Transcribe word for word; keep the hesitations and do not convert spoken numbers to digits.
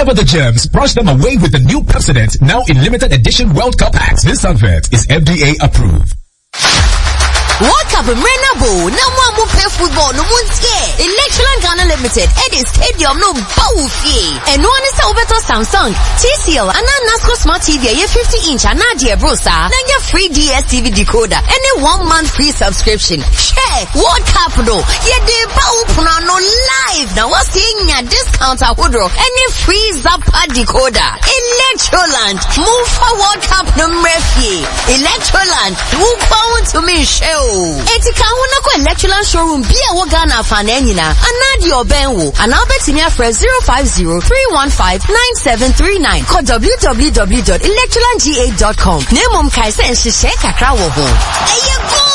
Wherever the germs, brush them away with the new Pepsodent, now in limited edition World Cup packs. This advert is F D A approved. World Cup Renabo, no one will play football, no one scare. Electron Ghana Limited, Eddie Stadium, no bowfie. And one is over to Samsung, T C L, and Nasco Smart T V, a fifty inch, and Nadia Brosa, then your free D S T V decoder, and a one month free subscription. Share, World Cup no, yeah, they bow no live. Now what's in your discount at Woodrow, and a free Zappa decoder. Electroland, move for World Cup no refie. Electroland, move on to me show. Eti ka ho na ko Electroland showroom bia wo Ghana fa na nyina anadi obenwo ana obetimi afre zero five zero three one five nine seven three nine call w w w dot electroland g eight dot com. Nemom kai se nhye kakra wo ho.